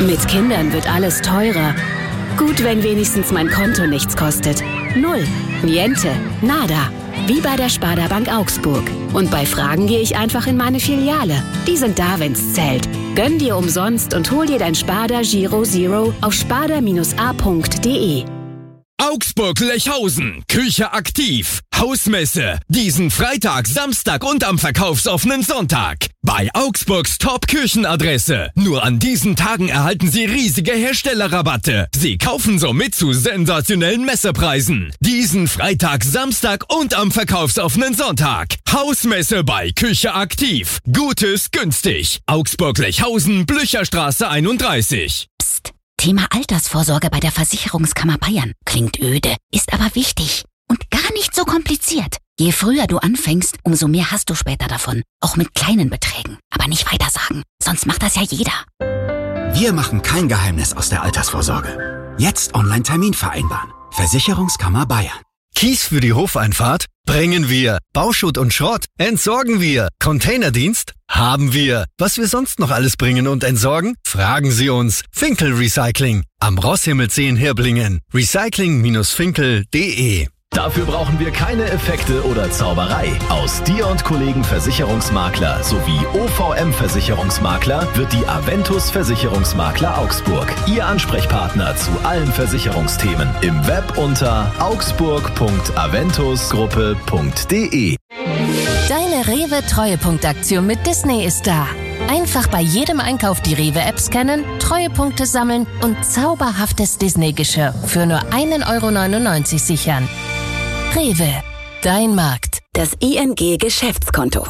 Mit Kindern wird alles teurer. Gut, wenn wenigstens mein Konto nichts kostet. Null. Niente. Nada. Wie bei der Sparda Bank Augsburg. Und bei Fragen gehe ich einfach in meine Filiale. Die sind da, wenn's zählt. Gönn dir umsonst und hol dir dein Sparda Giro Zero auf sparda-a.de. Augsburg-Lechhausen, Küche aktiv, Hausmesse, diesen Freitag, Samstag und am verkaufsoffenen Sonntag. Bei Augsburgs Top-Küchenadresse. Nur an diesen Tagen erhalten Sie riesige Herstellerrabatte. Sie kaufen somit zu sensationellen Messepreisen. Diesen Freitag, Samstag und am verkaufsoffenen Sonntag. Hausmesse bei Küche aktiv. Gutes günstig. Augsburg-Lechhausen, Blücherstraße 31. Psst. Thema Altersvorsorge bei der Versicherungskammer Bayern. Klingt öde, ist aber wichtig und gar nicht so kompliziert. Je früher du anfängst, umso mehr hast du später davon. Auch mit kleinen Beträgen. Aber nicht weiter sagen, sonst macht das ja jeder. Wir machen kein Geheimnis aus der Altersvorsorge. Jetzt Online-Termin vereinbaren. Versicherungskammer Bayern. Kies für die Hofeinfahrt? Bringen wir. Bauschutt und Schrott? Entsorgen wir. Containerdienst? Haben wir. Was wir sonst noch alles bringen und entsorgen? Fragen Sie uns. Finkel Recycling. Am Rosshimmelsee in Hirblingen. Recycling-finkel.de. Dafür brauchen wir keine Effekte oder Zauberei. Aus Dir und Kollegen Versicherungsmakler sowie OVM Versicherungsmakler wird die Aventus Versicherungsmakler Augsburg Ihr Ansprechpartner zu allen Versicherungsthemen. Im Web unter augsburg.aventusgruppe.de. Deine Rewe-Treuepunktaktion mit Disney ist da. Einfach bei jedem Einkauf die Rewe-App scannen, Treuepunkte sammeln und zauberhaftes Disney-Geschirr für nur 1,99 € sichern. Rewe, dein Markt. Das ING-Geschäftskonto.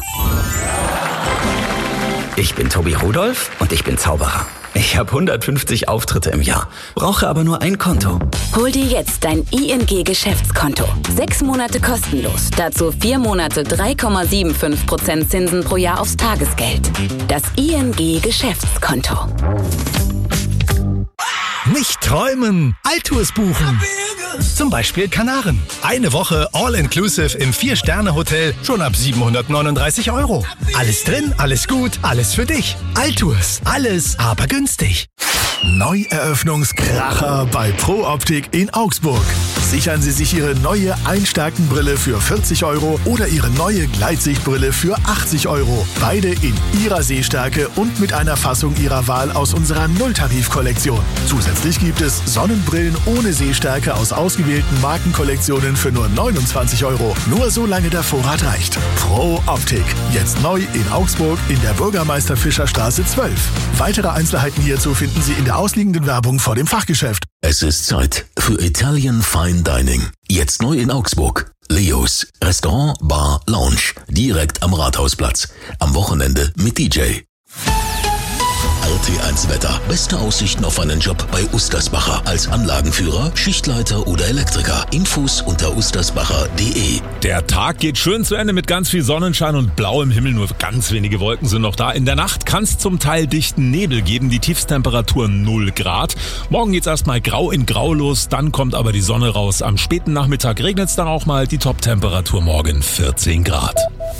Ich bin Tobi Rudolph und ich bin Zauberer. Ich habe 150 Auftritte im Jahr, brauche aber nur ein Konto. Hol dir jetzt dein ING-Geschäftskonto. 6 Monate kostenlos. Dazu 4 Monate 3,75% Zinsen pro Jahr aufs Tagesgeld. Das ING-Geschäftskonto. Nicht träumen, Altours buchen. Zum Beispiel Kanaren. Eine Woche All-Inclusive im 4-Sterne-Hotel schon ab 739 €. Alles drin, alles gut, alles für dich. Altours, alles aber günstig. Neueröffnungskracher bei Pro Optik in Augsburg. Sichern Sie sich Ihre neue Einstärkenbrille für 40 € oder Ihre neue Gleitsichtbrille für 80 €. Beide in Ihrer Sehstärke und mit einer Fassung Ihrer Wahl aus unserer Nulltarif-Kollektion. Zusätzlich gibt es Sonnenbrillen ohne Sehstärke aus ausgewählten Markenkollektionen für nur 29 €. Nur solange der Vorrat reicht. Pro Optik. Jetzt neu in Augsburg in der Bürgermeister-Fischer-Straße 12. Weitere Einzelheiten hierzu finden Sie in der ausliegenden Werbung vor dem Fachgeschäft. Es ist Zeit für Italian Fine Dining. Jetzt neu in Augsburg. Leos Restaurant, Bar, Lounge. Direkt am Rathausplatz. Am Wochenende mit DJ. RT1 Wetter. Beste Aussichten auf einen Job bei Ustersbacher. Als Anlagenführer, Schichtleiter oder Elektriker. Infos unter ustersbacher.de. Der Tag geht schön zu Ende mit ganz viel Sonnenschein und blauem Himmel. Nur ganz wenige Wolken sind noch da. In der Nacht kann es zum Teil dichten Nebel geben. Die Tiefstemperatur 0 Grad. Morgen geht's erstmal grau in grau los. Dann kommt aber die Sonne raus. Am späten Nachmittag regnet es dann auch mal. Die Top-Temperatur morgen 14 Grad.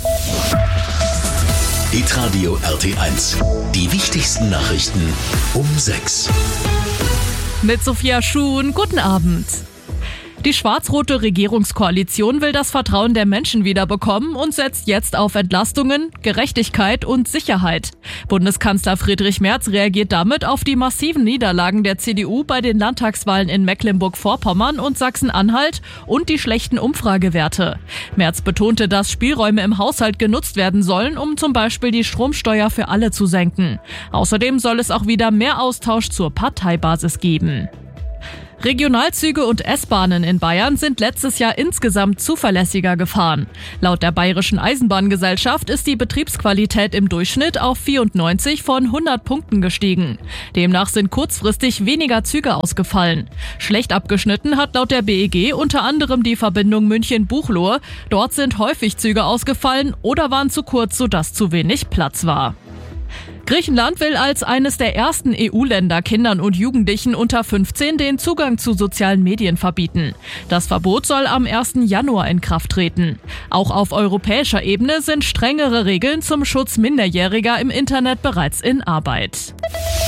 Hitradio RT1. Die wichtigsten Nachrichten um 6. Mit Sophia Schuhn, guten Abend. Die schwarz-rote Regierungskoalition will das Vertrauen der Menschen wiederbekommen und setzt jetzt auf Entlastungen, Gerechtigkeit und Sicherheit. Bundeskanzler Friedrich Merz reagiert damit auf die massiven Niederlagen der CDU bei den Landtagswahlen in Mecklenburg-Vorpommern und Sachsen-Anhalt und die schlechten Umfragewerte. Merz betonte, dass Spielräume im Haushalt genutzt werden sollen, um zum Beispiel die Stromsteuer für alle zu senken. Außerdem soll es auch wieder mehr Austausch zur Parteibasis geben. Regionalzüge und S-Bahnen in Bayern sind letztes Jahr insgesamt zuverlässiger gefahren. Laut der Bayerischen Eisenbahngesellschaft ist die Betriebsqualität im Durchschnitt auf 94 von 100 Punkten gestiegen. Demnach sind kurzfristig weniger Züge ausgefallen. Schlecht abgeschnitten hat laut der BEG unter anderem die Verbindung München-Buchloe. Dort sind häufig Züge ausgefallen oder waren zu kurz, sodass zu wenig Platz war. Griechenland will als eines der ersten EU-Länder Kindern und Jugendlichen unter 15 den Zugang zu sozialen Medien verbieten. Das Verbot soll am 1. Januar in Kraft treten. Auch auf europäischer Ebene sind strengere Regeln zum Schutz Minderjähriger im Internet bereits in Arbeit.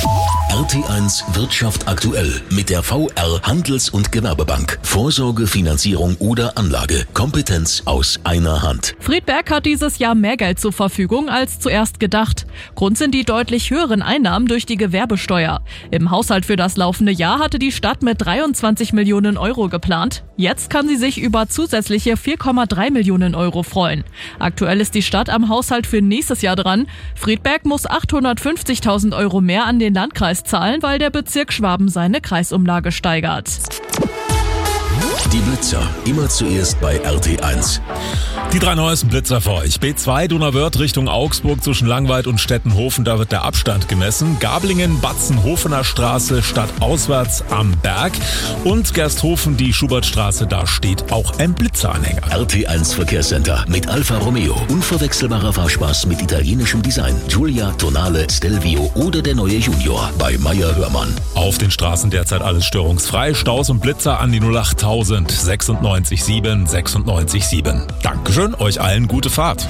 RT1 Wirtschaft aktuell mit der VR Handels- und Gewerbebank. Vorsorge, Finanzierung oder Anlage. Kompetenz aus einer Hand. Friedberg hat dieses Jahr mehr Geld zur Verfügung als zuerst gedacht. Grund sind die deutlich höheren Einnahmen durch die Gewerbesteuer. Im Haushalt für das laufende Jahr hatte die Stadt mit 23 Millionen Euro geplant. Jetzt kann sie sich über zusätzliche 4,3 Millionen Euro freuen. Aktuell ist die Stadt am Haushalt für nächstes Jahr dran. Friedberg muss 850.000 Euro mehr an den Landkreis zahlen, weil der Bezirk Schwaben seine Kreisumlage steigert. Die Blitzer, immer zuerst bei RT1. Die 3 neuesten Blitzer für euch. B2 Donauwörth Richtung Augsburg zwischen Langweid und Stettenhofen, da wird der Abstand gemessen. Gablingen, Batzenhofener Straße stadtauswärts am Berg. Und Gersthofen, die Schubertstraße, da steht auch ein Blitzeranhänger. RT1 Verkehrscenter mit Alfa Romeo. Unverwechselbarer Fahrspaß mit italienischem Design. Giulia, Tonale, Stelvio oder der neue Junior bei Meyer Hörmann. Auf den Straßen derzeit alles störungsfrei. Staus und Blitzer an die 08000 96 7 96 7. Dankeschön, euch allen gute Fahrt.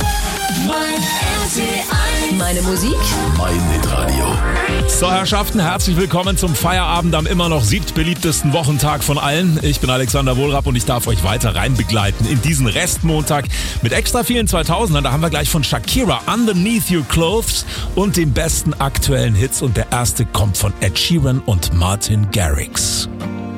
Meine Musik, mein Hitradio. So, Herrschaften, herzlich willkommen zum Feierabend am immer noch siebtbeliebtesten Wochentag von allen. Ich bin Alexander Wohlrapp und ich darf euch weiter reinbegleiten in diesen Restmontag mit extra vielen 2000ern. Da haben wir gleich von Shakira Underneath Your Clothes und den besten aktuellen Hits. Und der erste kommt von Ed Sheeran und Martin Garrix.